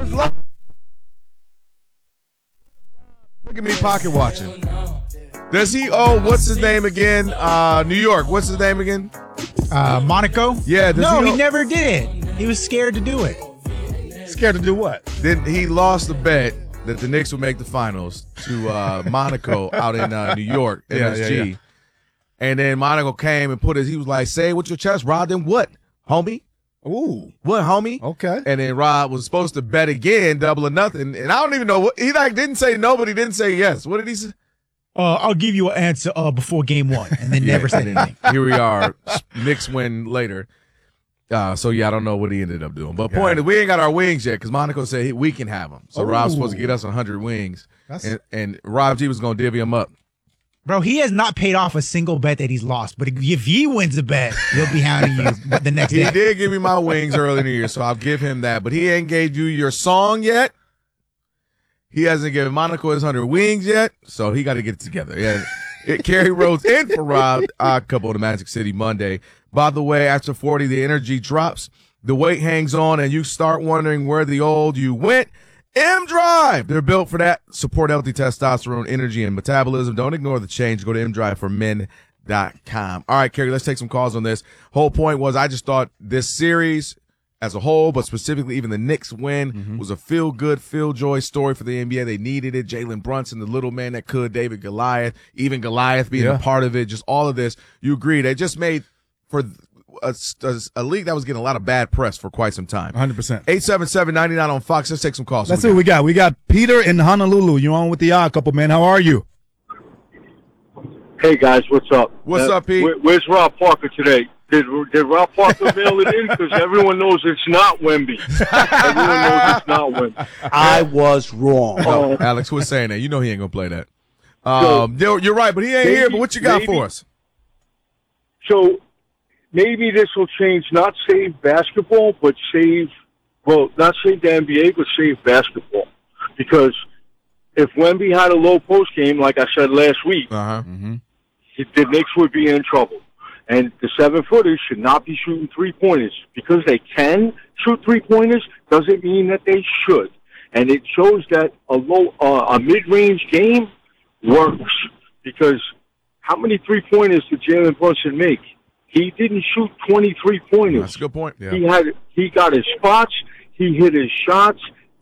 Look at me pocket watching. Does he owe, what's his name again? New York. What's his name again? Monaco? Yeah. He never did. He was scared to do it. Scared to do what? Then he lost the bet that the Knicks would make the finals to Monaco out in New York, MSG. Yeah. And then Monaco came and he was like, say it with your chest, Rod, then what, homie? Ooh. What, homie? Okay. And then Rod was supposed to bet again, double or nothing. And I don't even know what, he didn't say no, but he didn't say yes. What did he say? I'll give you an answer before game one, and then never said anything. Here we are. Knicks win later. I don't know what he ended up doing. But point is, we ain't got our wings yet because Monaco said we can have them. So Rob's supposed to get us 100 wings. And Rob G was going to divvy them up. Bro, he has not paid off a single bet that he's lost. But if he wins a bet, he'll be hounding you the next day. He did give me my wings early in the year, so I'll give him that. But he ain't gave you your song yet. He hasn't given Monaco his 100 wings yet, so he got to get it together. Yeah, Kerry Rhodes in for Rob, couple of the Magic City Monday. By the way, after 40, the energy drops, the weight hangs on, and you start wondering where the old you went. M-Drive, they're built for that. Support healthy testosterone, energy, and metabolism. Don't ignore the change. Go to mdriveformen.com. All right, Kerry, let's take some calls on this. Whole point was I just thought this series as a whole, but specifically even the Knicks win was a feel-good, feel-joy story for the NBA. They needed it. Jalen Brunson, the little man that could, David Goliath, even Goliath being a part of it, just all of this. You agree. They just made for a league that was getting a lot of bad press for quite some time. 100%. 877-99 on Fox. Let's take some calls. Let's see what we got. We got Peter in Honolulu. You're on with the Odd Couple, man. How are you? Hey, guys. What's up? What's up, Pete? Where's Rob Parker today? Did Rob Parker mail it in? Because everyone knows it's not Wemby. Everyone knows it's not Wemby. I was wrong. No, Alex was saying that. You know he ain't going to play that. You're right, but he ain't here. But what you got for us? So maybe this will change, not save basketball, but not save the NBA, but save basketball. Because if Wemby had a low post game, like I said last week, the Knicks would be in trouble. And the 7-footers should not be shooting three-pointers. Because they can shoot three-pointers doesn't mean that they should. And it shows that a mid-range game works. Because how many three-pointers did Jalen Brunson make? He didn't shoot 20 three-pointers. That's a good point. Yeah. He got his spots. He hit his shots.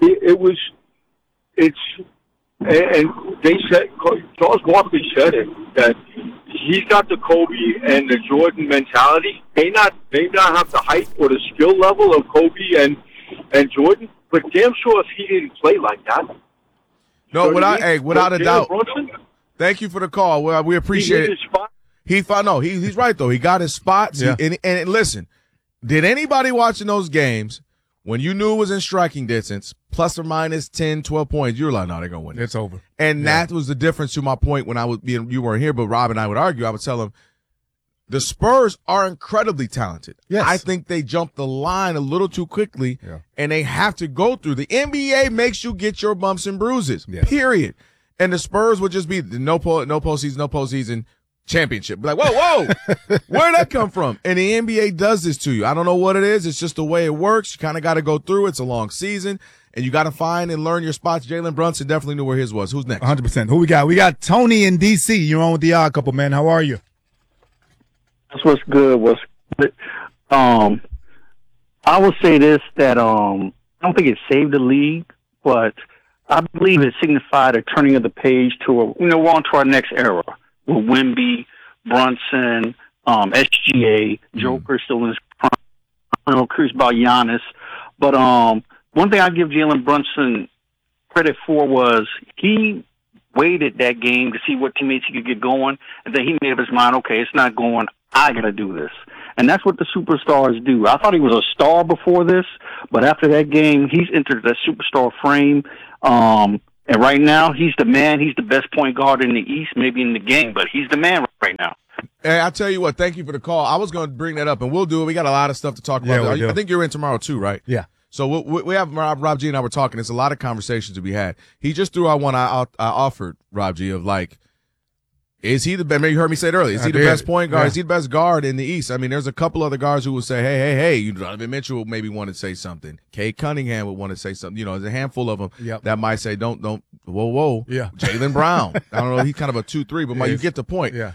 And they said, Charles Barkley said it, that he's got the Kobe and the Jordan mentality. May not have the height or the skill level of Kobe and Jordan, but damn sure if he didn't play like that. No, without a doubt. Brunson, thank you for the call. Well, we appreciate it. He's right though. He got his spots. Yeah. And listen, did anybody watching those games when you knew it was in striking distance, plus or minus 10, 12 points, you were like, no, they're going to win. It's over. And that was the difference to my point when you weren't here, but Rob and I would argue. I would tell him the Spurs are incredibly talented. Yes. I think they jumped the line a little too quickly, and they have to go through. The NBA makes you get your bumps and bruises, period. And the Spurs would just be the no postseason championship. Like, whoa, where'd that come from? And the NBA does this to you. I don't know what it is. It's just the way it works. You kind of got to go through. It's a long season, and you got to find and learn your spots. Jalen Brunson definitely knew where his was. Who's next? 100%. Who we got? We got Tony in D.C. You're on with the Odd Couple, man. How are you? That's what's good. I will say this, that I don't think it saved the league, but I believe it signified a turning of the page to we're on to our next era. With Wemby, Brunson, SGA, Joker still in his prime. I don't know, curious about Giannis. But one thing I give Jalen Brunson credit for was he waited that game to see what teammates he could get going, and then he made up his mind, okay, it's not going, I got to do this. And that's what the superstars do. I thought he was a star before this, but after that game, he's entered that superstar frame. And right now, he's the man. He's the best point guard in the East, maybe in the game, but he's the man right now. Hey, I'll tell you what, thank you for the call. I was going to bring that up, and we'll do it. We got a lot of stuff to talk about. I think you're in tomorrow too, right? Yeah. So we have Rob G and I were talking. There's a lot of conversations to be had. He just threw out one I offered, Rob G, of like, Is he the best? Maybe you heard me say it earlier. Is he the best point guard? Yeah. Is he the best guard in the East? I mean, there's a couple other guards who will say, hey, Donovan Mitchell will maybe want to say something. Cade Cunningham would want to say something. You know, there's a handful of them that might say, don't, whoa. Yeah. Jaylen Brown. I don't know. He's kind of a 2-3, but you get the point. Yeah.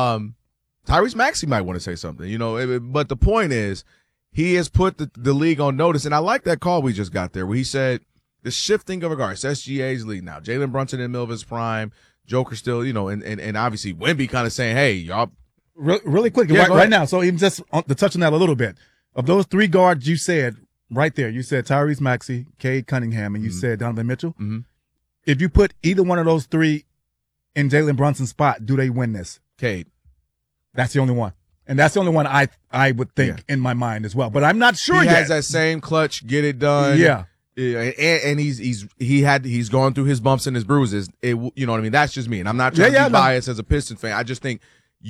Tyrese Maxey might want to say something, you know, but the point is he has put the league on notice. And I like that call we just got there where he said the shifting of guards, SGA's league now. Jalen Brunson in the middle of his prime. Joker still, you know, and obviously Wemby kind of saying, hey, y'all. Really quick, Yeah, right now. So even just to touch on that a little bit, of those 3 guards you said right there, you said Tyrese Maxey, Cade Cunningham, and you said Donovan Mitchell. Mm-hmm. If you put either one of those 3 in Jalen Brunson's spot, do they win this? Cade. That's the only one. And that's the only one I would think in my mind as well. But I'm not sure he yet. He has that same clutch, get it done. Yeah. And he's gone through his bumps and his bruises. You know what I mean? That's just me. And I'm not trying to be biased as a Pistons fan. I just think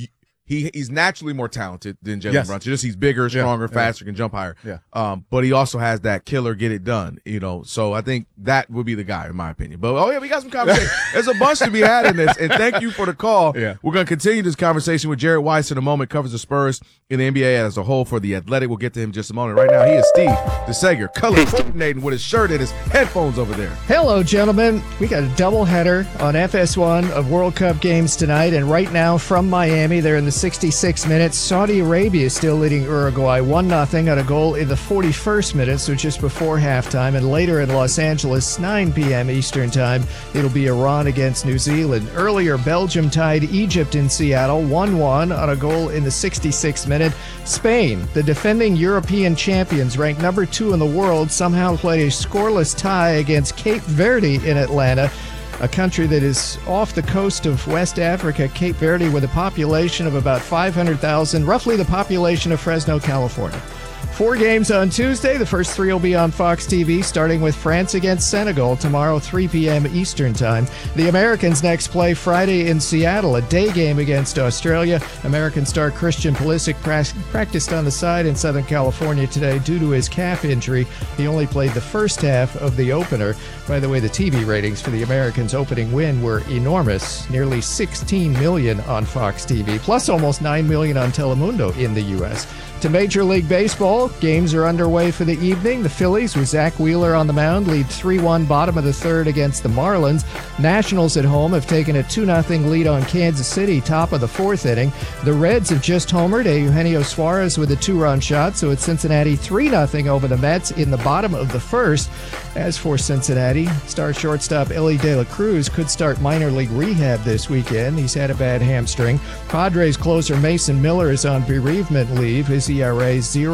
he's naturally more talented than Jalen Brunson. Just he's bigger, stronger, faster, can jump higher. Yeah. But he also has that killer get it done, you know. So I think that would be the guy in my opinion. But we got some conversation. There's a bunch to be had in this. And thank you for the call. Yeah. We're going to continue this conversation with Jared Weiss in a moment. Covers the Spurs in the NBA as a whole for the Athletic. We'll get to him in just a moment. Right now, he is Steve DeSager, color coordinating with his shirt and his headphones over there. Hello, gentlemen. We got a doubleheader on FS1 of World Cup games tonight, and right now from Miami, they're in the 66th minute. Saudi Arabia is still leading Uruguay 1-0 on a goal in the 41st minute, so just before halftime. And later in Los Angeles, 9 p.m. Eastern Time, it'll be Iran against New Zealand. Earlier, Belgium tied Egypt in Seattle 1-1 on a goal in the 66th minute. Spain, the defending European champions, ranked number 2 in the world, somehow played a scoreless tie against Cape Verde in Atlanta, a country that is off the coast of West Africa. Cape Verde, with a population of about 500,000, roughly the population of Fresno, California. 4 games on Tuesday. The first 3 will be on Fox TV, starting with France against Senegal tomorrow, 3 p.m. Eastern Time. The Americans next play Friday in Seattle, a day game against Australia. American star Christian Pulisic practiced on the side in Southern California today due to his calf injury. He only played the first half of the opener. By the way, the TV ratings for the Americans' opening win were enormous, nearly 16 million on Fox TV, plus almost 9 million on Telemundo in the U.S. To Major League Baseball, games are underway for the evening. The Phillies, with Zach Wheeler on the mound, lead 3-1 bottom of the 3rd against the Marlins. Nationals at home have taken a 2-0 lead on Kansas City, top of the 4th inning. The Reds have just homered, Eugenio Suarez with a 2-run shot, so it's Cincinnati 3-0 over the Mets in the bottom of the 1st. As for Cincinnati, star shortstop Ellie De La Cruz could start minor league rehab this weekend. He's had a bad hamstring. Padres closer Mason Miller is on bereavement leave. His ERA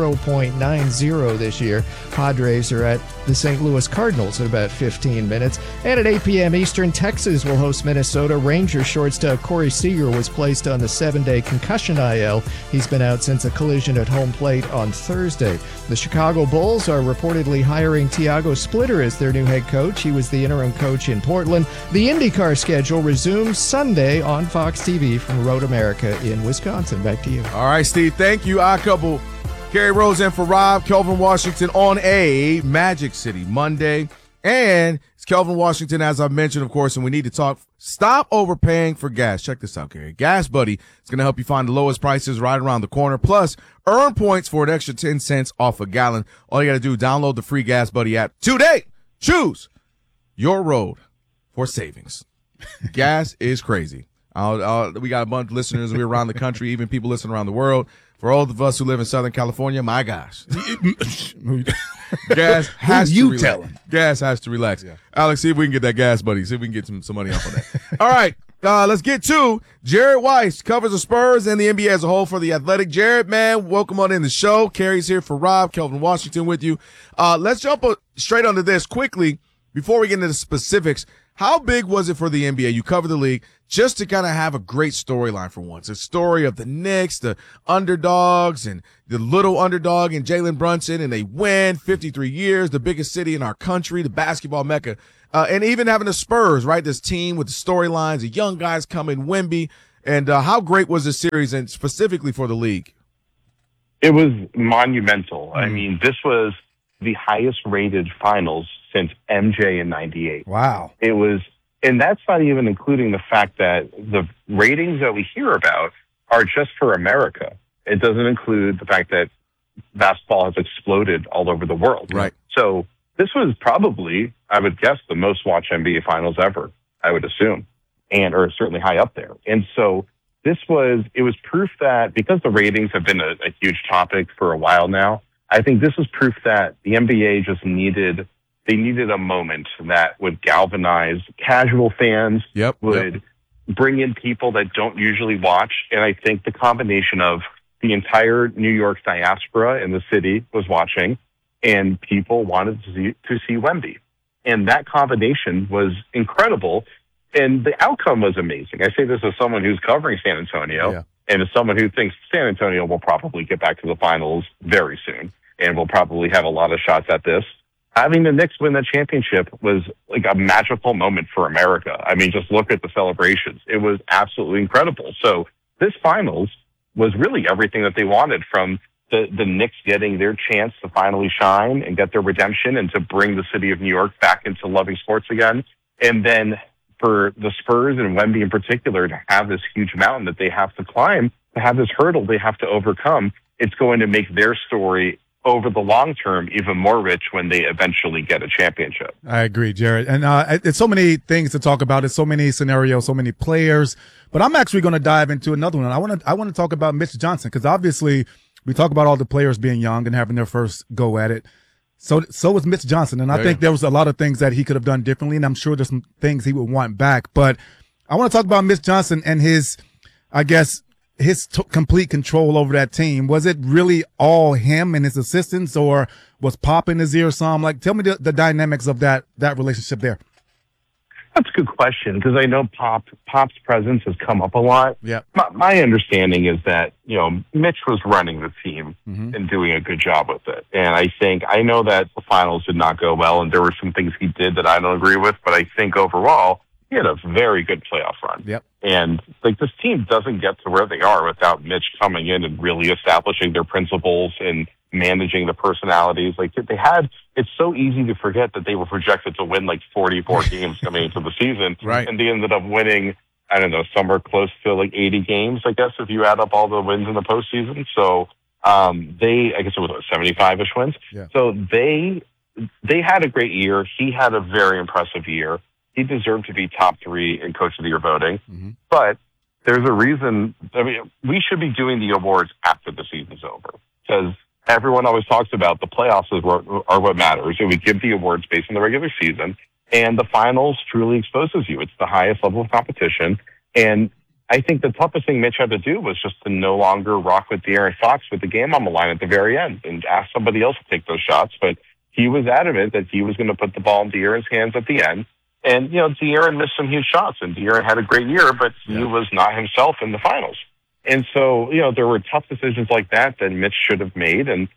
0.90 this year. Padres are at the St. Louis Cardinals in about 15 minutes. And at 8 p.m. Eastern, Texas will host Minnesota. Rangers shortstop Corey Seager was placed on the 7-day concussion IL. He's been out since a collision at home plate on Thursday. The Chicago Bulls are reportedly hiring Tiago Splitter as their new head coach. He was the interim coach in Portland. The IndyCar schedule resumes Sunday on Fox TV from Road America in Wisconsin. Back to you. All right, Steve, thank you. Our couple, Gary Rose in for Rob, Kelvin Washington on a Magic City Monday. And it's Kelvin Washington, as I mentioned, of course, and we need to talk. Stop overpaying for gas. Check this out, Gary. Gas Buddy is going to help you find the lowest prices right around the corner. Plus, earn points for an extra 10 cents off a gallon. All you got to do, download the free Gas Buddy app today. Choose your road for savings. Gas is crazy. We got a bunch of listeners around the country, even people listening around the world. For all of us who live in Southern California, my gosh. Gas has to relax. Gas has to relax. Yeah. Alex, see if we can get that Gas Buddy. See if we can get some money off of that. All right. Let's get to Jared Weiss, covers the Spurs and the NBA as a whole for The Athletic. Jared, man, welcome on in the show. Carrie's here for Rob, Kelvin Washington with you. Let's jump straight onto this quickly before we get into the specifics. How big was it for the NBA? You cover the league just to kind of have a great storyline for once. A story of the Knicks, the underdogs, and the little underdog in Jalen Brunson, and they win 53 years, the biggest city in our country, the basketball mecca. And even having the Spurs, right? This team with the storylines, the young guys coming, Wemby. And how great was this series, and specifically for the league? It was monumental. I mean, this was the highest rated finals since MJ in '98. Wow. It was And that's not even including the fact that the ratings that we hear about are just for America. It doesn't include the fact that basketball has exploded all over the world. Right. So this was probably, I would guess, the most watched NBA Finals ever, I would assume, or certainly high up there. And so it was proof that because the ratings have been a huge topic for a while now, I think this was proof that the NBA just needed a moment that would galvanize casual fans, would bring in people that don't usually watch. And I think the combination of the entire New York diaspora in the city was watching, and people wanted to see Wemby. And that combination was incredible. And the outcome was amazing. I say this as someone who's covering San Antonio, and as someone who thinks San Antonio will probably get back to the finals very soon, and will probably have a lot of shots at this. Having the Knicks win the championship was like a magical moment for America. I mean, just look at the celebrations. It was absolutely incredible. So this finals was really everything that they wanted, from the Knicks getting their chance to finally shine and get their redemption and to bring the city of New York back into loving sports again. And then for the Spurs and Wemby in particular to have this huge mountain that they have to climb, to have this hurdle they have to overcome, it's going to make their story over the long term even more rich when they eventually get a championship. I agree, Jared. And it's so many things to talk about. It's so many scenarios, so many players. But I'm actually going to dive into another one. I want to talk about Mitch Johnson, because obviously we talk about all the players being young and having their first go at it. So was Mitch Johnson. And I think there was a lot of things that he could have done differently, and I'm sure there's some things he would want back. But I want to talk about Mitch Johnson and his complete control over that team. Was it really all him and his assistants, or was Pop in his ear some? Like, tell me the dynamics of that relationship there. That's a good question, because I know Pop's presence has come up a lot. Yeah. My understanding is that, Mitch was running the team and doing a good job with it. And I know that the finals did not go well, and there were some things he did that I don't agree with, but I think overall he had a very good playoff run. Yep. And this team doesn't get to where they are without Mitch coming in and really establishing their principles and managing the personalities. It's so easy to forget that they were projected to win 44 games coming into the season. Right. And they ended up winning, I don't know, somewhere close to 80 games, I guess, if you add up all the wins in the postseason. So I guess it was 75-ish wins. Yeah. So they had a great year. He had a very impressive year. He deserved to be top 3 in Coach of the Year voting. But there's a reason. I mean, we should be doing the awards after the season's over, because everyone always talks about the playoffs are what matters, and we give the awards based on the regular season. And the finals truly exposes you. It's the highest level of competition. And I think the toughest thing Mitch had to do was just to no longer rock with De'Aaron Fox with the game on the line at the very end and ask somebody else to take those shots. But he was adamant that he was going to put the ball in De'Aaron's hands at the end. And, De'Aaron missed some huge shots, and De'Aaron had a great year, but he was not himself in the finals. And so, there were tough decisions like that Mitch should have made. And,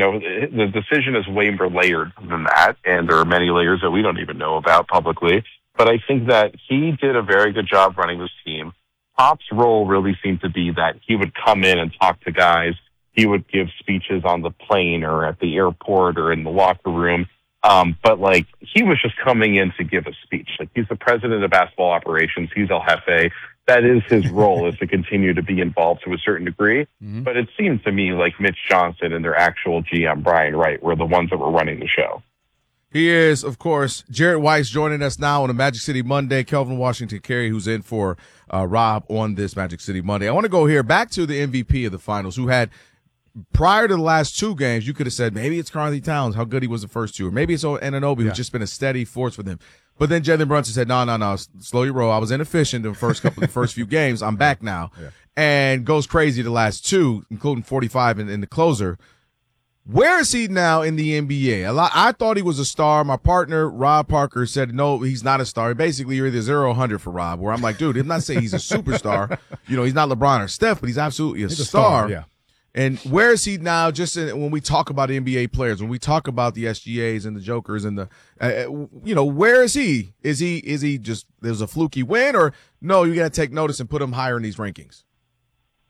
the decision is way more layered than that. And there are many layers that we don't even know about publicly. But I think that he did a very good job running this team. Pop's role really seemed to be that he would come in and talk to guys. He would give speeches on the plane or at the airport or in the locker room. But he was just coming in to give a speech. He's the president of basketball operations. He's El Jefe. That is his role, is to continue to be involved to a certain degree. But it seemed to me like Mitch Johnson and their actual GM, Brian Wright, were the ones that were running the show. He is, of course, Jared Weiss joining us now on a Magic City Monday. Kelvin Washington Carey, who's in for Rob on this Magic City Monday. I want to go here back to the MVP of the finals, who had, prior to the last 2 games, you could have said maybe it's Karl-Anthony Towns, how good he was the first 2, or maybe it's Anunoby, who's just been a steady force for them. But then Jalen Brunson said, no, slow your roll. I was inefficient the first few games. I'm back now. Yeah. And goes crazy the last 2, including 45 in the closer. Where is he now in the NBA? I thought he was a star. My partner, Rob Parker, said, no, he's not a star. Basically, you're either 0 or 100 for Rob, where I'm like, dude, I'm not saying he's a superstar. He's not LeBron or Steph, but he's absolutely a star. Yeah. And where is he now? Just when we talk about NBA players, when we talk about the SGAs and the Jokers and where is he? Is he just there's a fluky win, or no? You got to take notice and put him higher in these rankings.